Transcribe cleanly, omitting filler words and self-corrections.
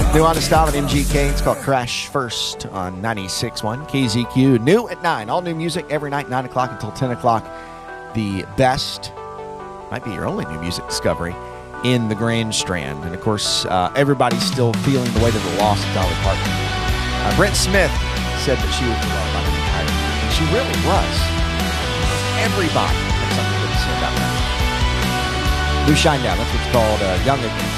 New on the style of MGK. It's called Crash First on 96.1 KZQ. New at 9. All new music every night, 9 o'clock until 10 o'clock. The best, might be your only new music discovery, in the Grand Strand. And, of course, everybody's still feeling the weight of the loss of Dolly Parton. Brent Smith said that she was beloved by the entire night. And she really was. Everybody had something good to say about that. Blue Shine Down. That's what's called Young Again.